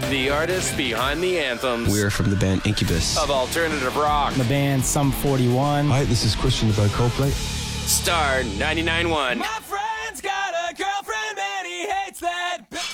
The artists behind the anthems. We're from the band Incubus. Of alternative rock. The band Sum 41. Hi, this is Christian about Coldplay. Star 99.1.